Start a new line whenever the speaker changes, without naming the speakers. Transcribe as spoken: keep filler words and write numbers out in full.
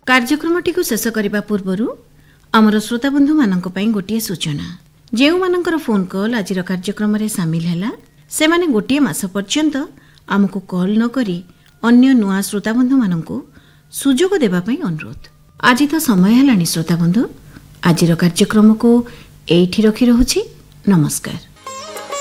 କାର୍ଯ୍ୟକ୍ରମଟିକୁ ଶେଷ କରିବା ପୂର୍ବରୁ ଆମର ଶ୍ରୋତାବନ୍ଧୁମାନଙ୍କ ପାଇଁ ଗୋଟିଏ ସୂଚନା। ଯେଉଁମାନଙ୍କର ଫୋନ୍ କଲ୍ ଆଜିର କାର୍ଯ୍ୟକ୍ରମରେ ସାମିଲ ହେଲା ସେମାନେ ଗୋଟିଏ ମାସ ପର୍ଯ୍ୟନ୍ତ ଆମକୁ କଲ୍ ନ କରି ଅନ୍ୟ ନୂଆ ଶ୍ରୋତାବନ୍ଧୁମାନଙ୍କୁ ସୁଯୋଗ ଦେବା ପାଇଁ ଅନୁରୋଧ। ଆଜି ତ ସମୟ ହେଲାଣି ଶ୍ରୋତାବନ୍ଧୁ, ଆଜିର କାର୍ଯ୍ୟକ୍ରମକୁ ଏଇଠି ରଖି ରହୁଛି। ନମସ୍କାର।